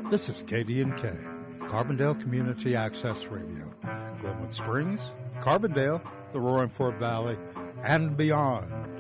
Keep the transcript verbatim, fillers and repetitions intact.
This is K D N K, Carbondale Community Access Radio. Glenwood Springs, Carbondale, the Roaring Fork Valley, and beyond.